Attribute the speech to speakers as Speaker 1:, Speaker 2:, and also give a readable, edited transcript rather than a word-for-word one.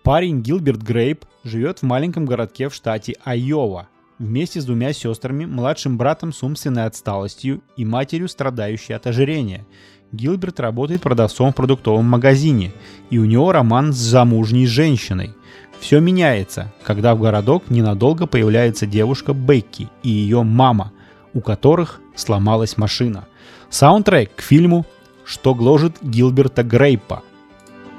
Speaker 1: Парень Гилберт Грейп живет в маленьком городке в штате Айова вместе с двумя сестрами, младшим братом с умственной отсталостью и матерью, страдающей от ожирения. Гилберт работает продавцом в продуктовом магазине, и у него роман с замужней женщиной. Все меняется, когда в городок ненадолго появляется девушка Бекки и ее мама, у которых сломалась машина. Саундтрек к фильму «Что гложет Гилберта Грейпа».